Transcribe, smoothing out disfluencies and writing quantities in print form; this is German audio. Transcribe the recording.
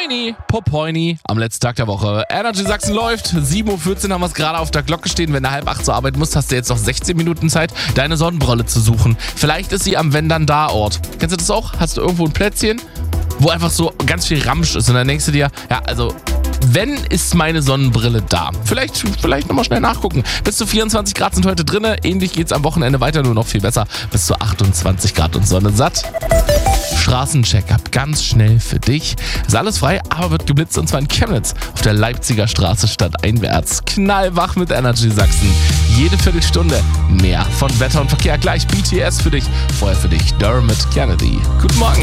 Moini, Popoini, am letzten Tag der Woche. Energy Sachsen läuft. 7:14 Uhr haben wir es gerade auf der Glocke stehen. Wenn du 7:30 zur Arbeit musst, hast du jetzt noch 16 Minuten Zeit, deine Sonnenbrille zu suchen. Vielleicht ist sie am Wenn-Dann-Da-Ort. Kennst du das auch? Hast du irgendwo ein Plätzchen, wo einfach so ganz viel Ramsch ist und dann denkst du dir, ja, also wenn ist meine Sonnenbrille da? Vielleicht nochmal schnell nachgucken. Bis zu 24 Grad sind heute drin. Ähnlich geht's am Wochenende weiter, nur noch viel besser. Bis zu 28 Grad und Sonne satt. Straßencheck-up ganz schnell für dich. Ist alles frei, aber wird geblitzt und zwar in Chemnitz auf der Leipziger Straße stadteinwärts. Knallwach mit Energy Sachsen. Jede Viertelstunde mehr von Wetter und Verkehr. Gleich BTS für dich. Vorher für dich Dermot Kennedy. Guten Morgen.